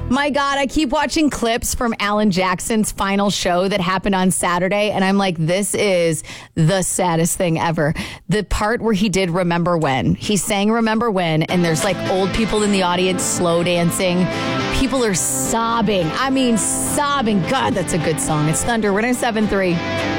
My God, I keep watching clips from Alan Jackson's final show that happened on Saturday, and I'm like, this is the saddest thing ever. The part where he did Remember When. He sang Remember When, and there's like old people in the audience slow dancing. People are sobbing. I mean, sobbing. God, that's a good song. It's Thunder. We're in 7-3.